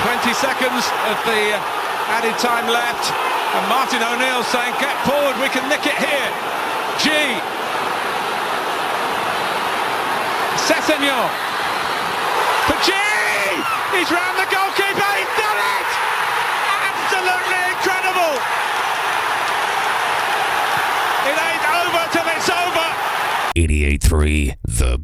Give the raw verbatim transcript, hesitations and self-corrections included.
twenty seconds of the added time left, and Martin O'Neill saying, get forward, we can nick it here. G. Sessegnon for G. He's round the goalkeeper, he's done it! Absolutely incredible! It ain't over till it's over! eighty-eight three The